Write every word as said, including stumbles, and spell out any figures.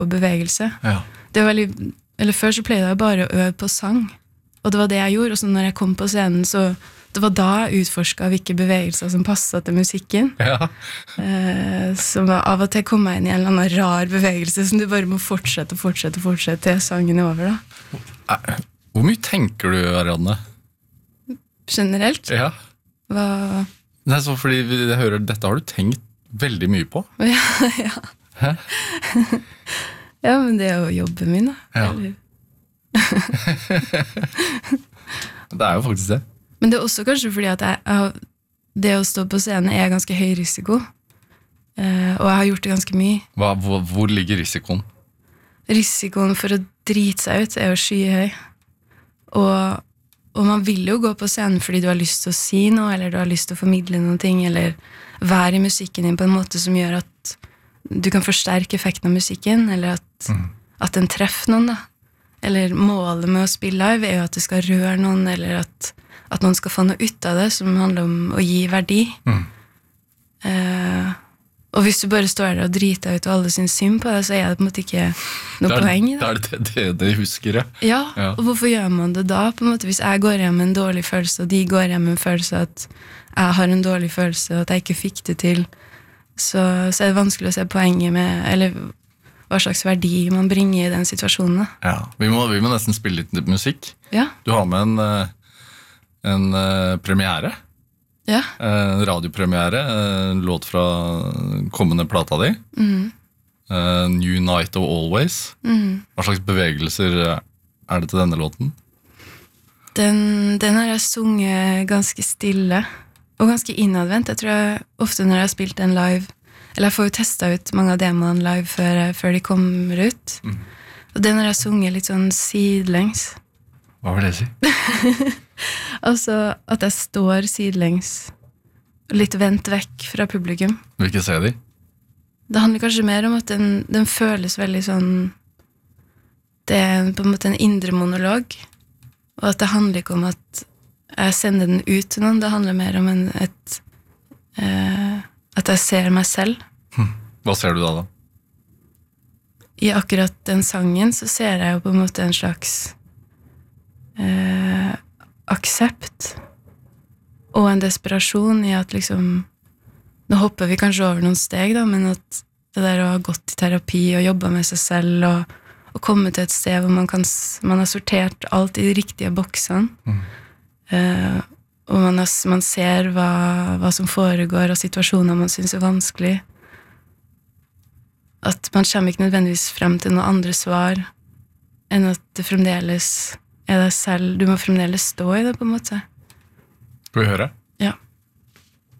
og bevegelse. Ja. Det var veldig, eller før så pleide jeg bare å øve på sang, og det var det jeg gjorde, og så når jeg kom på scenen, så det var da jeg utforsket hvilke bevegelser som passet til musikken. Ja. Eh, som var av og til kom jeg inn i en eller annen rar bevegelse, som du bare må fortsette og fortsette og fortsette til sangen er over da. Hvor mye tenker du, Ariadne? Generelt? Ja. Hva... Nei, så fordi jeg hører, dette har du tenkt veldig mye på. Ja, ja. Hæ? Ja, men det er jo jobben min da. Ja. Eller... Det er jo faktisk det. Men det er også kanskje fordi at jeg, jeg, det å stå på scenen er ganske høy risiko. Eh, og jeg har gjort det ganske mye. Hva, hvor, hvor ligger risikoen? Risikoen for å drite seg ut er jo skyhøy. Og, og man vil jo gå på scenen fordi du har lyst til å si noe, eller du har lyst til å formidle noen ting, eller være i musikken din på en måte som gjør at du kan forsterke effekten av musikken, eller at, mm. at den treffer noen da. Eller målet med å spille live er jo at det skal røre noen, eller at, at noen skal få noe ut av det, som handler om å gi verdi. Mm. Eh, og hvis du bare står der og driter ut og alle synes synd på det, så er det på en måte ikke noe det er, poeng i det. Det er det, det, det husker jeg. Ja, ja, og hvorfor gjør man det da? På en måte, hvis jeg går hjem med en dårlig følelse, og de går hjem med en følelse at jeg har en dårlig følelse, og at jeg ikke fikk det til, så, så er det vanskelig å se poenget med, eller hva slags verdi man bringer i den situasjonen. Ja, vi må, vi må nesten spille litt musikk. Ja. Du har med en, en premiere. Ja. En radiopremiere, en låt fra kommende plata di. Mm. New Night of Always. Mm. Hva slags bevegelser er det til denne låten? Den, den har jeg sunget ganske stille, og ganske innadvendt. Jeg tror jeg ofte når jeg har spilt den live, eller jeg får jo testet ut mange av demoene live før, før de kommer ut. Mm. Og den har jeg sunget litt sånn sidelengs. Hva vil det si? Altså at jeg står sidelengs, litt vendt vekk fra publikum. Vil ikke se de? Det handler kanskje mer om at den, den føles veldig sånn, det er på en måte en indre monolog, og at det handler ikke om at jeg sender den ut til noen, det handler mer om en, et, eh, at jeg ser meg selv. Hm. Hva ser du da da? I akkurat den sangen så ser jeg jo på en måte en slags eh, aksept og en desperasjon i at liksom, nå hopper vi kanskje over noen steg da, men at det der å ha gått i terapi og jobbet med seg selv og, og komme til et sted hvor man, kan, man har sortert alt i de riktige boksene, mm. Uh, og man, har, man ser hva, hva som foregår og situasjoner man synes er vanskelig, at man kommer ikke nødvendigvis frem til noen andre svar enn at det fremdeles er deg selv, du må fremdeles stå i det på en måte. Skal vi høre?